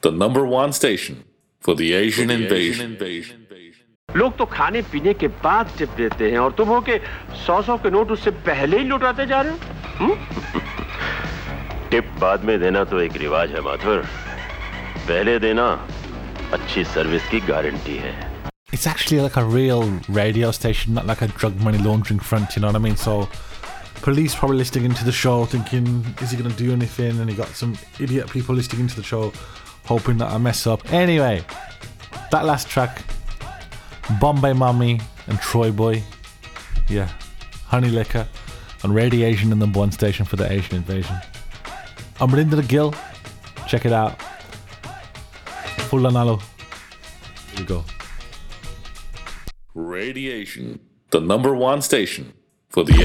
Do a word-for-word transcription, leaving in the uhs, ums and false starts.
the number one station for the Asian invasion. लोग तो खाने पीने के बाद टिप देते हैं और तुम हो के सौ सौ के नोट उससे पहले ही लुटाते जा रहे हो। टिप बाद में देना तो एक रिवाज है माथुर, पहले देना अच्छी सर्विस की गारंटी है। It's actually like a real radio station, not like a drug money laundering front, you know what I mean? So police probably listening into the show thinking, is he going to do anything? And you got some idiot people listening into the show hoping that I mess up. Anyway, that last track, Bombay Mommy and Troy Boy, yeah, Honey Liquor on Radiation and number one station for the Asian invasion. I'm Rinda the Gill, check it out. Fulanalo. Here we go. Radiation, the number one station for the